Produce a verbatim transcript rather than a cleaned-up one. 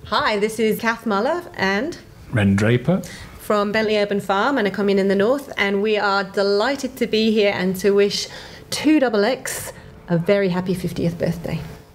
Hi, this is Kath Muller and Ren Draper from Bentley Urban Farm and a commune in the north, and we are delighted to be here and to wish two X X a very happy fiftieth birthday.